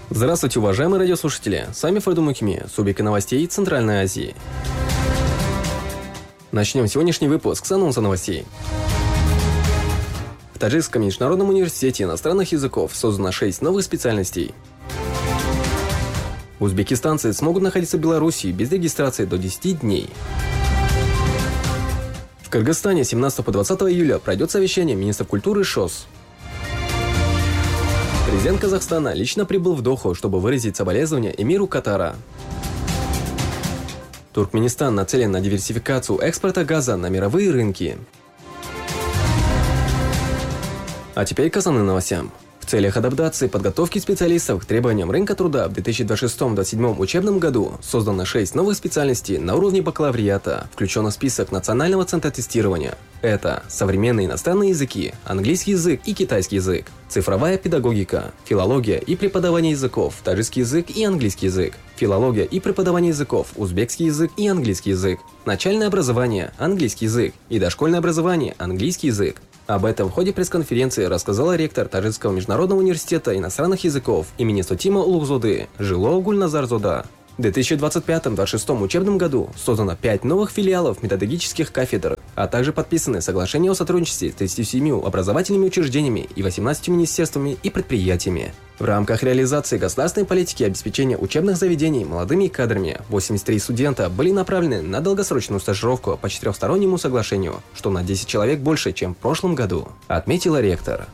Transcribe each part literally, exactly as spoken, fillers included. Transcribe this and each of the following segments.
Здравствуйте, уважаемые радиослушатели! С вами Фаду Мукими, субъект новостей Центральной Азии. Начнем сегодняшний выпуск с анонса новостей. В Таджикском международном университете иностранных языков создано шесть новых специальностей. Узбекистанцы смогут находиться в Беларуси без регистрации до десяти дней. В Кыргызстане с семнадцатого по двадцатое июля пройдет совещание министров культуры ШОС. Президент Казахстана лично прибыл в Доху, чтобы выразить соболезнования эмиру Катара. Туркменистан нацелен на диверсификацию экспорта газа на мировые рынки. А теперь к основным новостям. В целях адаптации подготовки специалистов к требованиям рынка труда в две тысячи двадцать шестом — двадцать седьмом учебном году создано шесть новых специальностей на уровне бакалавриата, включено в список Национального центра тестирования. Это современные иностранные языки, английский язык и китайский язык, цифровая педагогика, филология и преподавание языков, таджикский язык и английский язык, филология и преподавание языков, узбекский язык и английский язык, начальное образование, английский язык и дошкольное образование, английский язык. Об этом в ходе пресс-конференции рассказала ректор Таджикского международного университета иностранных языков имени Сотима Улугзоды Жило Гульназар Зода. В две тысячи двадцать пятом — две тысячи двадцать шестом учебном году создано пять новых филиалов методологических кафедр, а также подписаны соглашения о сотрудничестве с тридцатью семью образовательными учреждениями и восемнадцатью министерствами и предприятиями. В рамках реализации государственной политики обеспечения учебных заведений молодыми кадрами восемьдесят три студента были направлены на долгосрочную стажировку по четырехстороннему соглашению, что на десять человек больше, чем в прошлом году, отметила ректор.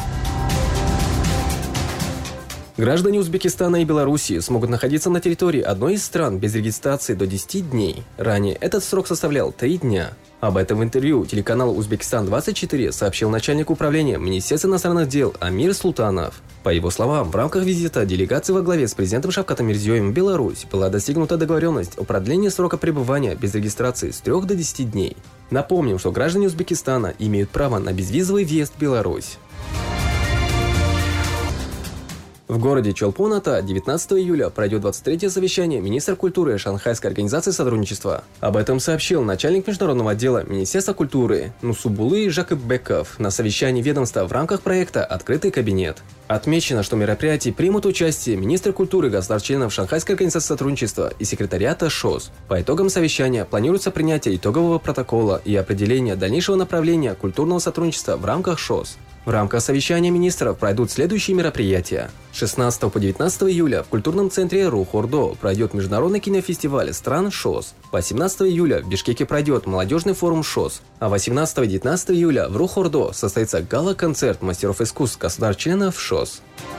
Граждане Узбекистана и Беларуси смогут находиться на территории одной из стран без регистрации до десяти дней. Ранее этот срок составлял три дня. Об этом в интервью телеканалу «Узбекистан двадцать четыре» сообщил начальник управления Министерства иностранных дел Амир Султанов. По его словам, в рамках визита делегации во главе с президентом Шавкатом Мирзиёевым в Беларусь была достигнута договоренность о продлении срока пребывания без регистрации с трёх до десяти дней. Напомним, что граждане Узбекистана имеют право на безвизовый въезд в Беларусь. В городе Чолпон-Ата девятнадцатого июля пройдет двадцать третье совещание министров культуры Шанхайской организации сотрудничества. Об этом сообщил начальник международного отдела Министерства культуры Нусубулы Жакыббеков на совещании ведомства в рамках проекта «Открытый кабинет». Отмечено, что в мероприятии примут участие министры культуры государств-членов Шанхайской организации сотрудничества и секретариата ШОС. По итогам совещания планируется принятие итогового протокола и определение дальнейшего направления культурного сотрудничества в рамках ШОС. В рамках совещания министров пройдут следующие мероприятия. С шестнадцатого по девятнадцатое июля в культурном центре Рух-Ордо пройдет международный кинофестиваль стран ШОС. восемнадцатого июля в Бишкеке пройдет молодежный форум ШОС. А восемнадцатого — девятнадцатого июля в Рух-Ордо состоится гала-концерт мастеров искусств государств-членов ШОС.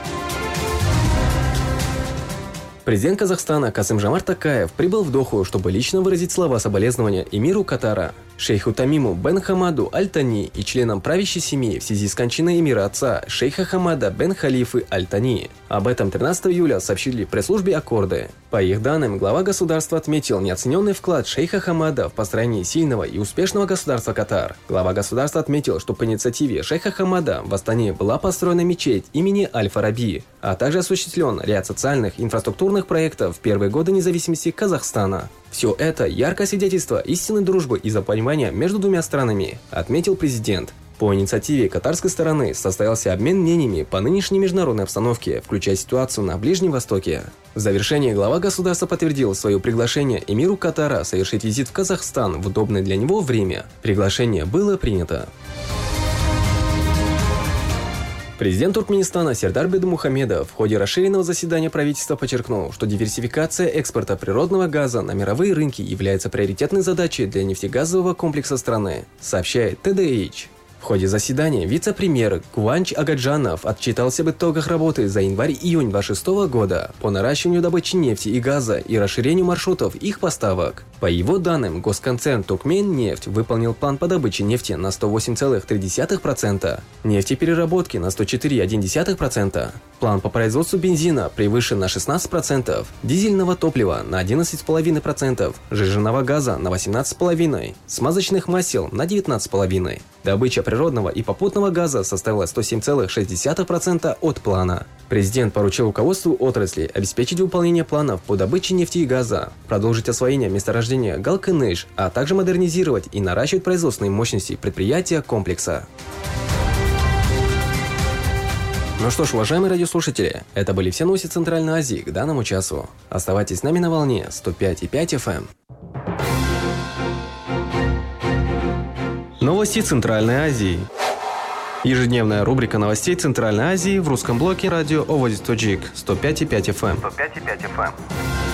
Президент Казахстана Касым-Жомарт Токаев прибыл в Доху, чтобы лично выразить слова соболезнования эмиру Катара, шейху Тамиму бен Хамаду Аль-Тани и членам правящей семьи в связи с кончиной эмира отца шейха Хамада бен Халифы Аль-Тани. Об этом тринадцатого июля сообщили в пресс-службе Аккорды. По их данным, глава государства отметил неоцененный вклад шейха Хамада в построении сильного и успешного государства Катар. Глава государства отметил, что по инициативе шейха Хамада в Астане была построена мечеть имени Аль-Фараби, а также осуществлен ряд социальных инфраструктурных проектов в первые годы независимости Казахстана. Все это яркое свидетельство истинной дружбы и взаимопонимания между двумя странами, отметил президент. По инициативе катарской стороны состоялся обмен мнениями по нынешней международной обстановке, включая ситуацию на Ближнем Востоке. В завершении глава государства подтвердил свое приглашение эмиру Катара совершить визит в Казахстан в удобное для него время. Приглашение было принято. Президент Туркменистана Сердар Бердымухамедов в ходе расширенного заседания правительства подчеркнул, что диверсификация экспорта природного газа на мировые рынки является приоритетной задачей для нефтегазового комплекса страны, сообщает тэ дэ эйч. В ходе заседания вице-премьер Куванч Агаджанов отчитался об итогах работы за январь-июнь две тысячи двадцать шестого года по наращиванию добычи нефти и газа и расширению маршрутов их поставок. По его данным, госконцерн Туркменнефть выполнил план по добыче нефти на сто восемь целых три десятых процента, нефтепереработки на сто четыре целых одна десятая процента, план по производству бензина превышен на шестнадцать процентов, дизельного топлива на одиннадцать целых пять десятых процента, сжиженного газа на восемнадцать целых пять десятых процента, смазочных масел на девятнадцать целых пять десятых процента. Добыча природного и попутного газа составила сто семь целых шесть десятых процента от плана. Президент поручил руководству отрасли обеспечить выполнение планов по добыче нефти и газа, продолжить освоение месторождения Галкыныш, а также модернизировать и наращивать производственные мощности предприятия комплекса. Ну что ж, уважаемые радиослушатели, это были все новости Центральной Азии к данному часу. Оставайтесь с нами на волне сто пять и пять эф эм. Новости Центральной Азии. Ежедневная рубрика новостей Центральной Азии в русском блоке радио Оводис Тоджик сто пять и пять эф эм. сто пять и пять эф эм.